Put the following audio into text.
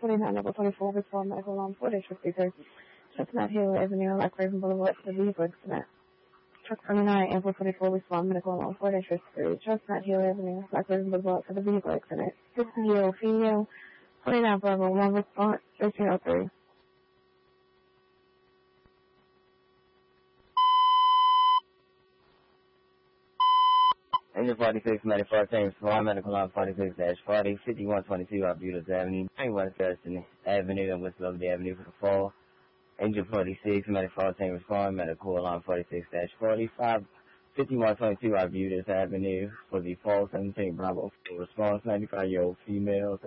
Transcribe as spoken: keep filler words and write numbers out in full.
twenty-nine, level twenty-four, Westbound Medical Alarm four dash fifty-three. Chestnut Hill Avenue, Black Raven Boulevard to the vehicle accident. Truck twenty-nine, Ample twenty-four, Westbound Medical Alarm four dash fifty-three. Chestnut Hill Avenue, Black Raven Boulevard to the vehicle accident. fifty-year-old female, twenty-nine, Bravo one, response, thirteen oh three. Engine forty-six, ninety-four, James Farm, Medical Line forty-six dash forty, fifty-one twenty-two, Arbutus Avenue, ninety-one Thurston Avenue, and West Lovely Avenue for the fall. Engine forty-six, ninety-four, James Farm, Medical Line forty-six dash forty-five, fifty-one twenty-two, Arbutus Avenue for the fall, seventeen Bravo, response, ninety-five-year-old female.